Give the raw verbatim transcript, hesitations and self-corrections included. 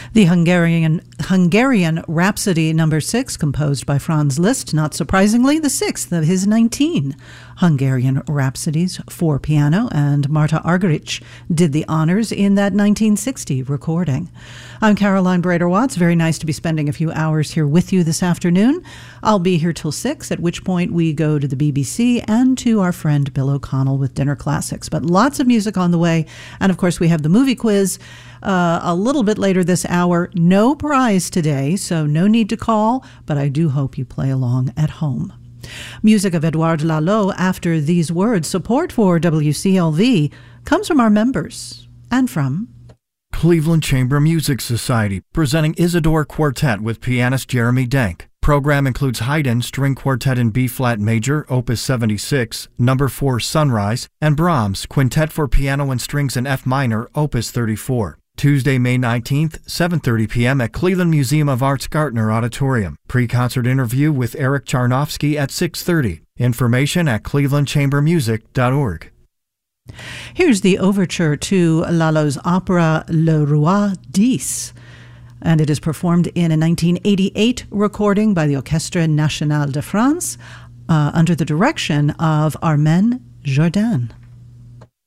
The Hungarian Hungarian Rhapsody number six, composed by Franz Liszt, not surprisingly, the sixth of his nineteen Hungarian Rhapsodies for piano, and Marta Argerich did the honors in that nineteen sixty recording. I'm Caroline Brader-Watts. Very nice to be spending a few hours here with you this afternoon. I'll be here till six, at which point we go to the B B C and to our friend Bill O'Connell with Dinner Classics. But lots of music on the way, and of course we have the movie quiz uh, a little bit later this hour. No prize today, so no need to call, but I do hope you play along at home. Music of Edouard Lalo after these words. Support for W C L V comes from our members and from Cleveland Chamber Music Society, presenting Isidore Quartet with pianist Jeremy Denk. Program includes Haydn String Quartet in B-flat major, Opus seventy-six, Number four Sunrise, and Brahms Quintet for piano and strings in F minor, Opus thirty-four. Tuesday, May nineteenth, seven thirty p.m. at Cleveland Museum of Art's Gartner Auditorium. Pre-concert interview with Eric Charnofsky at six thirty. Information at cleveland chamber music dot org. Here's the overture to Lalo's opera Le Roi dix, and it is performed in a nineteen eighty-eight recording by the Orchestre Nationale de France uh, under the direction of Armen Jordan.